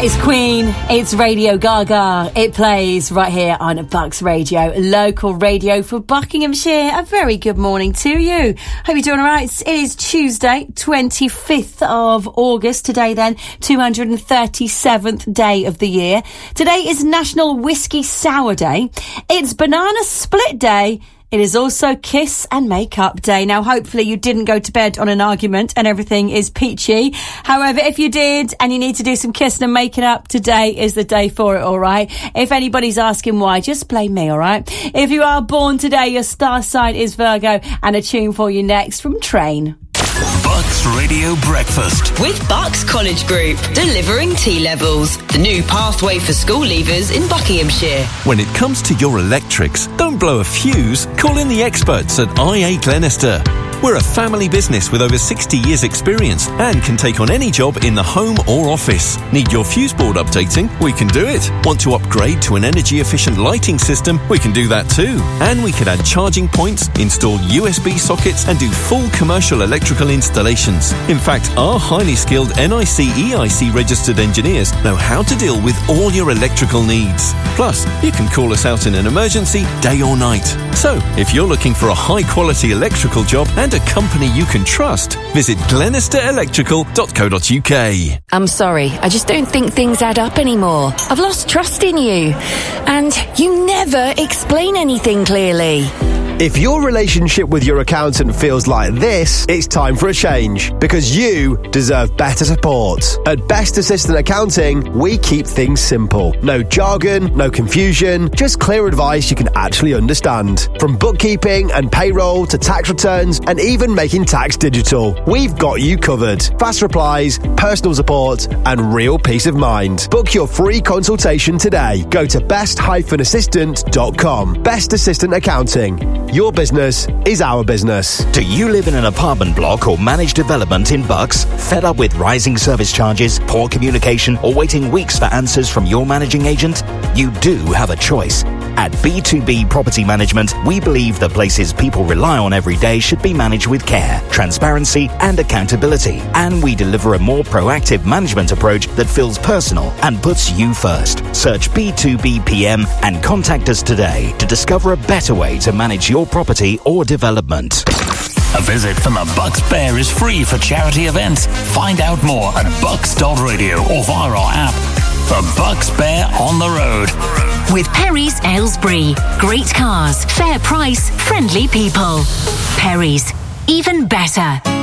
That is Queen. It's Radio Gaga. It plays right here on Bucks Radio, local radio for Buckinghamshire. A very good morning to you. Hope you're doing all right. It is Tuesday, 25th of August. Today, then, 237th day of the year. Today is National Whiskey Sour Day. It's Banana Split Day. It is also Kiss and Make-up Day. Now, hopefully you didn't go to bed on an argument and everything is peachy. However, if you did and you need to do some kissing and making up, today is the day for it, all right? If anybody's asking why, just blame me, all right? If you are born today, your star sign is Virgo, and a tune for you next from Train. Bucks Radio Breakfast with Bucks College Group, delivering T-levels, the new pathway for school leavers in Buckinghamshire. When it comes to your electrics, don't blow a fuse. Call in the experts at IA Glenister. We're a family business with over 60 years experience and can take on any job in the home or office. Need your fuse board updating? We can do it. Want to upgrade to an energy efficient lighting system? We can do that too. And we can add charging points, install USB sockets and do full commercial electrical installations. In fact, our highly skilled NIC EIC registered engineers know how to deal with all your electrical needs. Plus, you can call us out in an emergency, day or night. So, if you're looking for a high quality electrical job and a company you can trust, visit glenisterelectrical.co.uk. I'm sorry, I just don't think things add up anymore. I've lost trust in you. And you never explain anything clearly. If your relationship with your accountant feels like this, it's time for a change, because you deserve better support. At Best Assistant Accounting, we keep things simple. No jargon, no confusion, just clear advice you can actually understand. From bookkeeping and payroll to tax returns and even making tax digital, we've got you covered. Fast replies, personal support and real peace of mind. Book your free consultation today. Go to best-assistant.com. Best Assistant Accounting. Your business is our business. Do you live in an apartment block or managed development in Bucks? Fed up with rising service charges, poor communication, or waiting weeks for answers from your managing agent? You do have a choice. At B2B Property Management, we believe the places people rely on every day should be managed with care, transparency, and accountability. And we deliver a more proactive management approach that feels personal and puts you first. Search B2B PM and contact us today to discover a better way to manage your property or development. A visit from the Bucks Bear is free for charity events. Find out more at bucks.radio or via our app. The Bucks Bear on the road. With Perry's Aylesbury. Great cars, fair price, friendly people. Perry's. Even better.